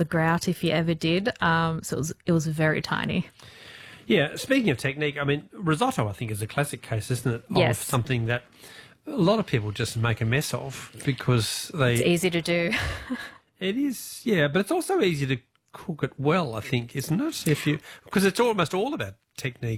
the grout if you ever did. So it was very tiny. Yeah, speaking of technique, I mean, risotto, I think, is a classic case, isn't it, Yes. of something that a lot of people just make a mess of because It's easy to do. It is, yeah, but it's also easy to cook it well, I think, isn't it? Because it's almost all about technique.